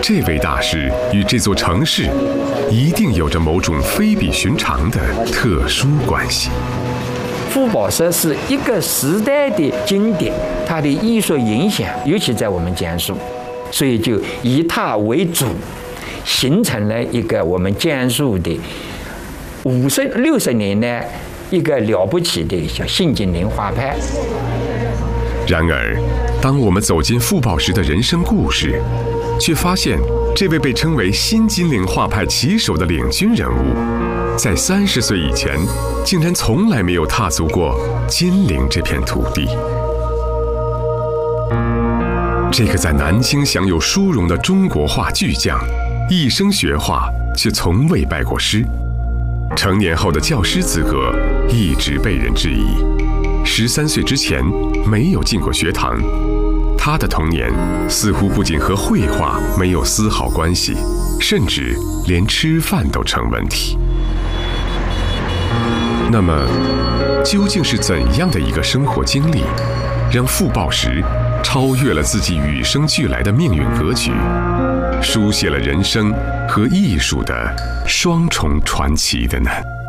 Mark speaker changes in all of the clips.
Speaker 1: 这位大师与这座城市一定有着某种非比寻常的特殊关系。
Speaker 2: 傅抱石是一个时代的经典，它的艺术影响尤其在我们江苏，所以就以它为主，形成了一个我们江苏的50、60年代一个了不起的叫新精灵画派。
Speaker 1: 然而，当我们走进傅抱石的人生故事，却发现这位被称为新精灵画派旗手的领军人物，在30岁以前，竟然从来没有踏足过金陵这片土地。这个在南京享有殊荣的中国画巨匠，一生学画却从未拜过师。成年后的教师资格一直被人质疑。13岁之前没有进过学堂，他的童年似乎不仅和绘画没有丝毫关系，甚至连吃饭都成问题。那么，究竟是怎样的一个生活经历，让傅抱石超越了自己与生俱来的命运格局，书写了人生和艺术的双重传奇的呢？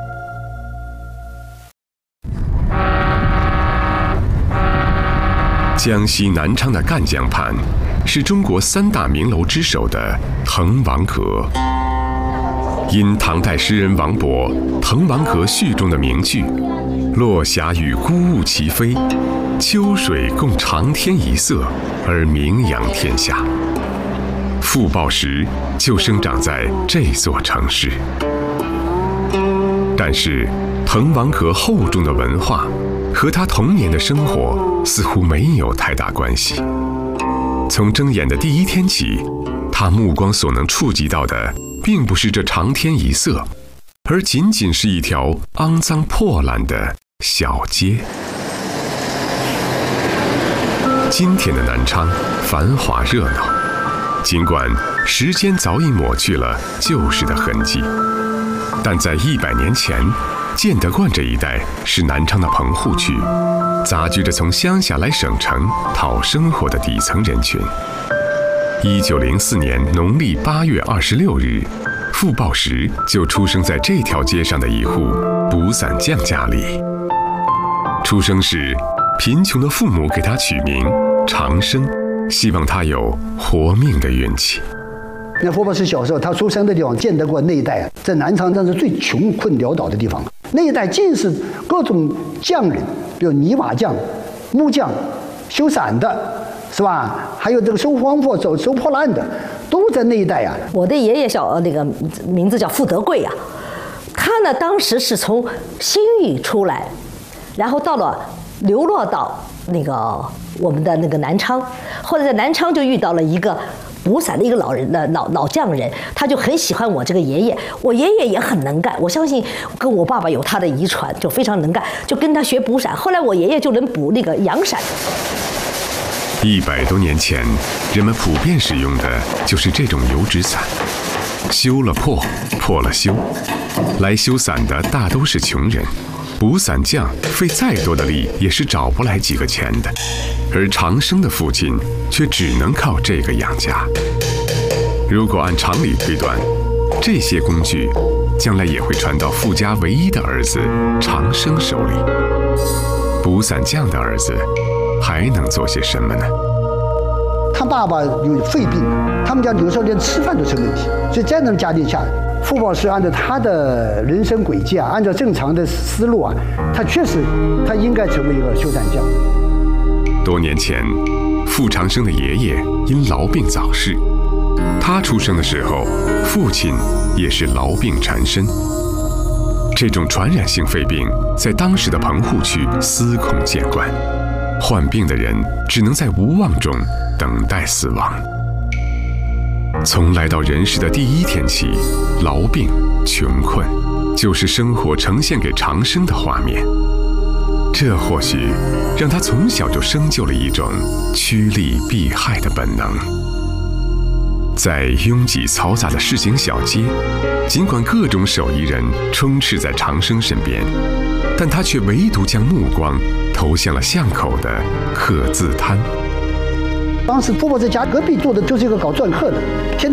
Speaker 1: 江西南昌的赣江畔，是中国3大名楼之首的滕王阁。因唐代诗人王勃《滕王阁序》中的名句“落霞与孤鹜齐飞，秋水共长天一色”而名扬天下。傅抱石就生长在这座城市。但是，滕王阁厚重的文化和他童年的生活似乎没有太大关系。从睁眼的第一天起，他目光所能触及到的并不是这长天一色，而仅仅是一条肮脏破烂的小街。今天的南昌繁华热闹，尽管时间早已抹去了旧时的痕迹，但在100年前，建德观这一带是南昌的棚户区，杂居着从乡下来省城讨生活的底层人群。1904年农历8月26日，傅抱石就出生在这条街上的一户补伞匠家里。出生时，贫穷的父母给他取名长生，希望他有活命的运气。
Speaker 3: 那傅抱石小时候，他出生的地方建德观那一带，在南昌那是最穷困潦倒的地方。那一带尽是各种匠人，比如泥瓦匠、木匠、修伞的，是吧？还有这个收荒货、收破烂的，都在那一带啊。
Speaker 4: 我的爷爷那个名字叫傅德贵啊，他呢当时是从新余出来，然后流落到那个我们的那个南昌，后来在南昌就遇到了一个补伞的一个老匠人，他就很喜欢我这个爷爷，我爷爷也很能干，我相信跟我爸爸有他的遗传，就非常能干，就跟他学补伞。后来我爷爷就能补那个洋伞。
Speaker 1: 100多年前，人们普遍使用的就是这种油纸伞，修了破，破了修。来修伞的大都是穷人，补伞匠费再多的力也是找不来几个钱的，而长生的父亲却只能靠这个养家。如果按常理推断，这些工具将来也会传到傅家唯一的儿子长生手里。补伞匠的儿子还能做些什么呢？
Speaker 3: 他爸爸有肺病，他们家有时候连吃饭都成问题，所以在那种家庭下，傅抱石按照他的人生轨迹啊，按照正常的思路啊，他确实他应该成为一个修伞匠。
Speaker 1: 多年前，傅长生的爷爷因痨病早逝，他出生的时候，父亲也是痨病缠身。这种传染性肺病在当时的棚户区司空见惯，患病的人只能在无望中等待死亡。从来到人世的第一天起，痨病、穷困，就是生活呈现给长生的画面。这或许让他从小就生就了一种趋利避害的本能。在拥挤嘈杂的市井小街，尽管各种手艺人充斥在长生身边，但他却唯独将目光投向了巷口的刻字摊。
Speaker 3: 当时傅抱石家隔壁住的就是一个搞篆刻的，天